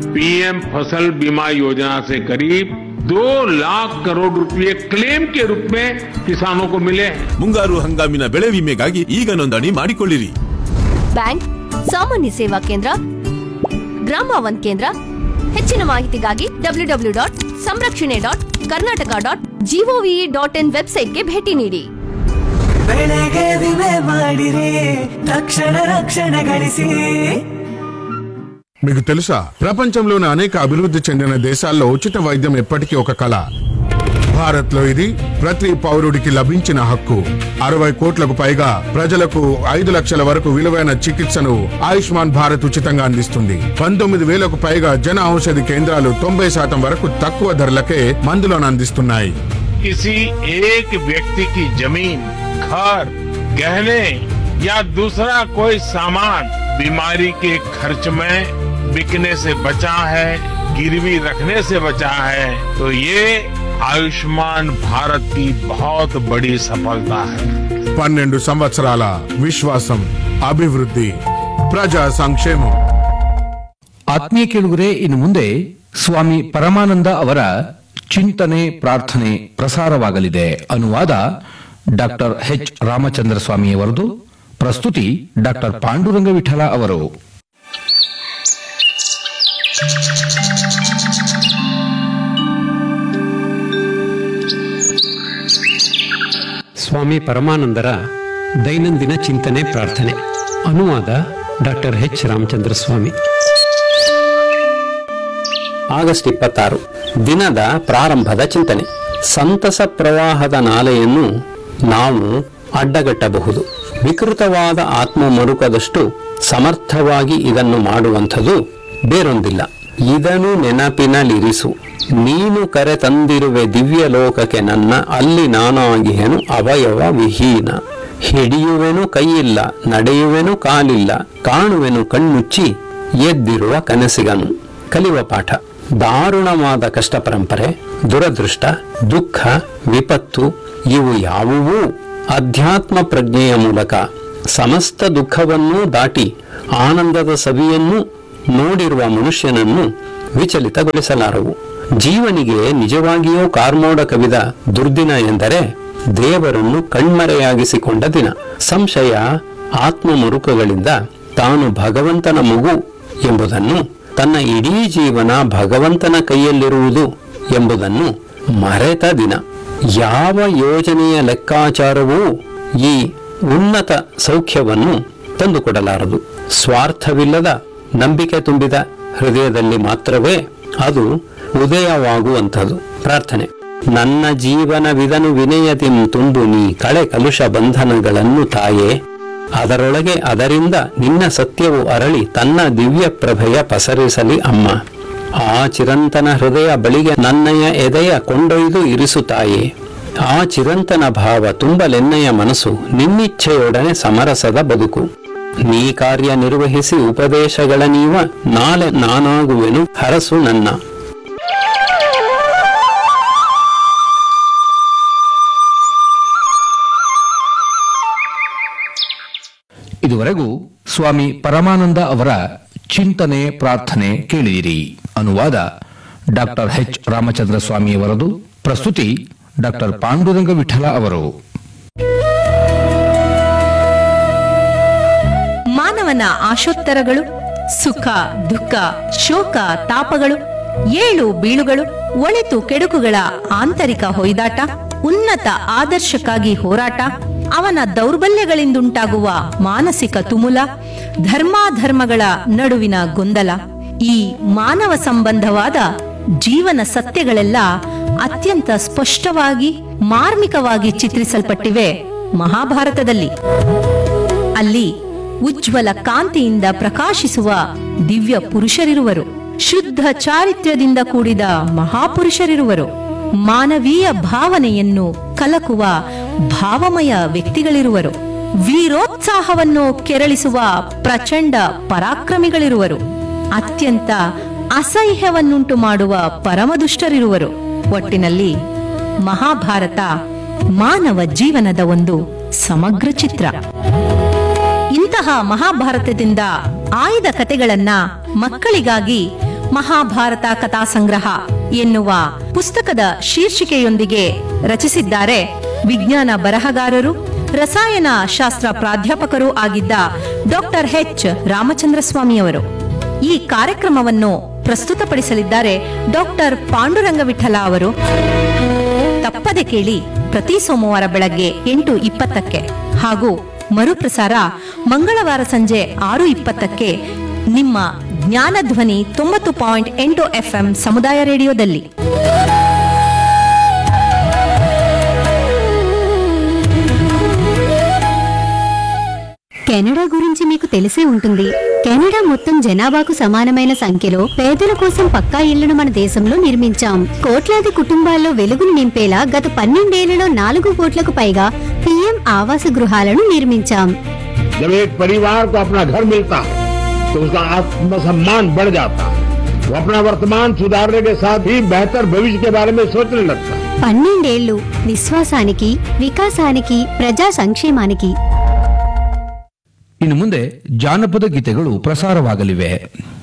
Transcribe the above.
PM फसल बीमा योजना से करीब 2 लाख करोड़ रुपए क्लेम के रूप में किसानों को मिले हैं। ಮುಂಗಾರು ಹಂಗಾಮಿನ ಬೆಳೆ ವಿಮೆಗಾಗಿ ಈಗ ನೋಂದಣಿ ಮಾಡಿಕೊಳ್ಳಿರಿ. ಬ್ಯಾಂಕ್, ಸಾಮಾನ್ಯ ಸೇವಾ ಕೇಂದ್ರ, ಗ್ರಾಮ ಒನ್ ಕೇಂದ್ರ. ಹೆಚ್ಚಿನ ಮಾಹಿತಿಗಾಗಿ www.samrakshane.karnataka.gov.in ವೆಬ್ಸೈಟ್ಗೆ ಭೇಟಿ ನೀಡಿ. ಬೆಳೆಗೆ ವಿಮೆ ಮಾಡಿರಿ, ತಕ್ಷಣ ರಕ್ಷಣೆ ಗಳಿಸಿ. మీకు తెలుసా, ప్రపంచంలోని అనేక అభివృద్ధి చెందిన దేశాల్లో ఉచిత వైద్యం ఎప్పటికీ ఒక కళ. భారత్ లో ఇది ప్రతి పౌరుడికి లభించిన హక్కు. 60 కోట్లకు పైగా ప్రజలకు 5 లక్షల వరకు విలువైన చికిత్సను ఆయుష్మాన్ భారత్ ఉచితంగా అందిస్తుంది. 19,000కు పైగా జన ఔషధి కేంద్రాలు 90% వరకు తక్కువ ధరలకే మందులను అందిస్తున్నాయి. किसी एक व्यक्ति की जमीन, घर, गहने या दूसरा कोई सामान बीमारी के खर्च में बिकने से बचा है, गिरवी रखने से बचा है, तो ये आयुष्मान भारत की बहुत बड़ी सफलता है. 12 సంవత్సరాల విశ్వాసం, అభివృద్ధి, ప్రజా సంక్షేమం. ಆತ್ಮೀಯ ಕೇಳುಗರೆ, ಇನ್ನು ಮುಂದೆ ಸ್ವಾಮಿ ಪರಮಾನಂದ ಅವರ ಚಿಂತನೆ ಪ್ರಾರ್ಥನೆ ಪ್ರಸಾರವಾಗಲಿದೆ. ಅನುವಾದ ಡಾಕ್ಟರ್ ಎಚ್ ರಾಮಚಂದ್ರ ಸ್ವಾಮಿಯವರದು. ಪ್ರಸ್ತುತಿ ಡಾಕ್ಟರ್ ಪಾಂಡುರಂಗ ವಿಠಲ ಅವರು. ಸ್ವಾಮಿ ಪರಮಾನಂದರ ದೈನಂದಿನ ಚಿಂತನೆ ಪ್ರಾರ್ಥನೆ. ಅನುವಾದ ಡಾಕ್ಟರ್ ಎಚ್ ರಾಮಚಂದ್ರ ಸ್ವಾಮಿ. ಆಗಸ್ಟ್ 26 ದಿನದ ಪ್ರಾರಂಭದ ಚಿಂತನೆ. ಸಂತಸ ಪ್ರವಾಹದ ನಾಲೆಯನ್ನು ನಾವು ಅಡ್ಡಗಟ್ಟಬಹುದು. ವಿಕೃತವಾದ ಆತ್ಮ ಮರುಕದಷ್ಟು ಸಮರ್ಥವಾಗಿ ಇದನ್ನು ಮಾಡುವಂಥದ್ದು ಬೇರೊಂದಿಲ್ಲ. ಇದನ್ನು ನೆನಪಿನಲ್ಲಿರಿಸು. ನೀನು ಕರೆ ತಂದಿರುವೆ ದಿವ್ಯ ಲೋಕಕ್ಕೆ ನನ್ನ, ಅಲ್ಲಿ ನಾನಾಗಿಯೇನು ಅವಯವ ವಿಹೀನ. ಹಿಡಿಯುವೆನು ಕೈಯಿಲ್ಲ, ನಡೆಯುವೆನು ಕಾಲಿಲ್ಲ, ಕಾಣುವೆನು ಕಣ್ಮುಚ್ಚಿ ಎದ್ದಿರುವ ಕನಸಿಗನು. ಕಲಿಯುವ ಪಾಠ: ದಾರುಣವಾದ ಕಷ್ಟ ಪರಂಪರೆ, ದುರದೃಷ್ಟ, ದುಃಖ, ವಿಪತ್ತು ಇವು ಯಾವುವೂ ಅಧ್ಯಾತ್ಮ ಪ್ರಜ್ಞೆಯ ಮೂಲಕ ಸಮಸ್ತ ದುಃಖವನ್ನೂ ದಾಟಿ ಆನಂದದ ಸವಿಯನ್ನು ನೋಡಿರುವ ಮನುಷ್ಯನನ್ನು ವಿಚಲಿತಗೊಳಿಸಲಾರವು. ಜೀವನಿಗೆ ನಿಜವಾಗಿಯೂ ಕಾರ್ಮೋಡ ಕವಿದ ದುರ್ದಿನ ಎಂದರೆ ದೇವರನ್ನು ಕಣ್ಮರೆಯಾಗಿಸಿಕೊಂಡ ದಿನ. ಸಂಶಯ, ಆತ್ಮ ಮರುಕಗಳಿಂದ ತಾನು ಭಗವಂತನ ಮಗು ಎಂಬುದನ್ನು, ತನ್ನ ಇಡೀ ಜೀವನ ಭಗವಂತನ ಕೈಯಲ್ಲಿರುವುದು ಎಂಬುದನ್ನು ಮರೆತ ದಿನ. ಯಾವ ಯೋಜನೆಯ ಲೆಕ್ಕಾಚಾರವೂ ಈ ಉನ್ನತ ಸೌಖ್ಯವನ್ನು ತಂದುಕೊಡಲಾರದು. ಸ್ವಾರ್ಥವಿಲ್ಲದ ನಂಬಿಕೆ ತುಂಬಿದ ಹೃದಯದಲ್ಲಿ ಮಾತ್ರವೇ ಅದು ಉದಯವಾಗುವಂಥದ್ದು. ಪ್ರಾರ್ಥನೆ: ನನ್ನ ಜೀವನವಿದನು ವಿನಯತಿಂ ತುಂಬು ನೀ, ಕಳೆ ಕಲುಷ ಬಂಧನಗಳನ್ನು ತಾಯೇ. ಅದರೊಳಗೆ ಅದರಿಂದ ನಿನ್ನ ಸತ್ಯವು ಅರಳಿ ತನ್ನ ದಿವ್ಯ ಪ್ರಭೆಯ ಪಸರಿಸಲಿ ಅಮ್ಮ. ಆ ಚಿರಂತನ ಹೃದಯ ಬಳಿಗೆ ನನ್ನಯ ಎದೆಯ ಕೊಂಡೊಯ್ದು ಇರಿಸುತ್ತಾಯೇ. ಆ ಚಿರಂತನ ಭಾವ ತುಂಬಲೆನ್ನಯ ಮನಸ್ಸು, ನಿನ್ನಿಚ್ಛೆಯೊಡನೆ ಸಮರಸದ ಬದುಕು. ನೀ ಕಾರ್ಯ ನಿರ್ವಹಿಸಿ ಉಪದೇಶಗಳ ನೀವ, ನಾಳೆ ನಾನಾಗುವೆನು ಹರಸು ನನ್ನ. ಇದುವರೆಗೂ ಸ್ವಾಮಿ ಪರಮಾನಂದ ಅವರ ಚಿಂತನೆ ಪ್ರಾರ್ಥನೆ ಕೇಳಿದಿರಿ. ಅನುವಾದ ಡಾಕ್ಟರ್ ಎಚ್ ರಾಮಚಂದ್ರ ಸ್ವಾಮಿಯವರದು. ಪ್ರಸ್ತುತಿ ಡಾಕ್ಟರ್ ಪಾಂಡುರಂಗ ವಿಠಲ ಅವರು. ಮಾನವನ ಆಶೋತ್ತರಗಳು, ಸುಖ ದುಃಖ ಶೋಕ ತಾಪಗಳು, ಏಳು ಬೀಳುಗಳು, ಒಳಿತು ಕೆಡುಕುಗಳ ಆಂತರಿಕ ಹೊಯ್ದಾಟ, ಉನ್ನತ ಆದರ್ಶಕ್ಕಾಗಿ ಹೋರಾಟ, ಅವನ ದೌರ್ಬಲ್ಯಗಳಿಂದುಂಟಾಗುವ ಮಾನಸಿಕ ತುಮುಲ, ಧರ್ಮಾಧರ್ಮಗಳ ನಡುವಿನ ಗೊಂದಲ, ಈ ಮಾನವ ಸಂಬಂಧವಾದ ಜೀವನ ಸತ್ಯಗಳೆಲ್ಲ ಅತ್ಯಂತ ಸ್ಪಷ್ಟವಾಗಿ ಮಾರ್ಮಿಕವಾಗಿ ಚಿತ್ರಿಸಲ್ಪಟ್ಟಿವೆ ಮಹಾಭಾರತದಲ್ಲಿ. ಅಲ್ಲಿ ಉಜ್ವಲ ಕಾಂತಿಯಿಂದ ಪ್ರಕಾಶಿಸುವ ದಿವ್ಯ ಪುರುಷರಿರುವರು, ಶುದ್ಧ ಚಾರಿತ್ರ್ಯದಿಂದ ಕೂಡಿದ ಮಹಾಪುರುಷರಿರುವರು, ಮಾನವೀಯ ಭಾವನೆಯನ್ನು ಕಲಕುವ ಭಾವಮಯ ವ್ಯಕ್ತಿಗಳಿರುವರು, ವೀರೋತ್ಸಾಹವನ್ನು ಕೆರಳಿಸುವ ಪ್ರಚಂಡ ಪರಾಕ್ರಮಿಗಳಿರುವರು, ಅತ್ಯಂತ ಅಸಹ್ಯವನ್ನುಂಟು ಮಾಡುವ ಪರಮದುಷ್ಟರಿರುವರು. ಒಟ್ಟಿನಲ್ಲಿ ಮಹಾಭಾರತ ಮಾನವ ಜೀವನದ ಒಂದು ಸಮಗ್ರ ಚಿತ್ರ. ಇಂತಹ ಮಹಾಭಾರತದಿಂದ ಆಯ್ದ ಕಥೆಗಳನ್ನ ಮಕ್ಕಳಿಗಾಗಿ ಮಹಾಭಾರತ ಕಥಾ ಸಂಗ್ರಹ ಎನ್ನುವ ಪುಸ್ತಕದ ಶೀರ್ಷಿಕೆಯೊಂದಿಗೆ ರಚಿಸಿದ್ದಾರೆ ವಿಜ್ಞಾನ ಬರಹಗಾರರು ರಸಾಯನ ಶಾಸ್ತ್ರ ಪ್ರಾಧ್ಯಾಪಕರೂ ಆಗಿದ್ದ ಡಾಕ್ಟರ್ ಎಚ್ ರಾಮಚಂದ್ರ ಸ್ವಾಮಿಯವರು. ಈ ಕಾರ್ಯಕ್ರಮವನ್ನು ಪ್ರಸ್ತುತಪಡಿಸಲಿದ್ದಾರೆ ಡಾಕ್ಟರ್ ಪಾಂಡುರಂಗ ವಿಠಲ ಅವರು. ತಪ್ಪದೆ ಕೇಳಿ ಪ್ರತಿ ಸೋಮವಾರ ಬೆಳಗ್ಗೆ 8:20 ಹಾಗೂ ಮರುಪ್ರಸಾರ ಮಂಗಳವಾರ ಸಂಜೆ 6:20 ನಿಮ್ಮ ಜ್ಞಾನಧ್ವನಿ 90.8 FM ಸಮುದಾಯ ರೇಡಿಯೋದಲ್ಲಿ. కెనడా గురించి మీకు తెలిసే ఉంటుంది. కెనడా మొత్తం జనాభాకు సమానమైన సంఖ్యలో పేదల కోసం పక్కా ఇళ్లను మన దేశంలో నిర్మించాం. కోట్లాది కుటుంబాల్లో వెలుగును నింపేలా గత 12 ఏళ్లలో 4 కోట్లకు పైగా పీఎం ఆవాస గృహాలను నిర్మించాం. जब एक परिवार को अपना घर मिलता है तो उसका आत्मसम्मान बढ़ जाता है. वो अपना वर्तमान सुधारने के साथ ही बेहतर भविष्य के बारे में सोचने लगता है. 12 ఏళ్లు విశ్వాసానికి, వికాసానికి, ప్రజా సంక్షేమానికి. ಇನ್ನು ಮುಂದೆ ಜಾನಪದ ಗೀತೆಗಳು ಪ್ರಸಾರವಾಗಲಿವೆ.